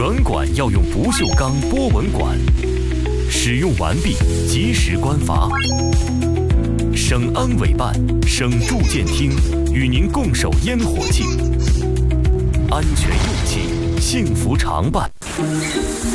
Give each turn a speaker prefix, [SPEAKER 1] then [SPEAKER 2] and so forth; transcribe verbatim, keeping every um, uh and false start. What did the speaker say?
[SPEAKER 1] 软管要用不锈钢波纹管，使用完毕及时关阀。省安委办、省住建厅与您共守烟火气，安全用气，幸福常伴。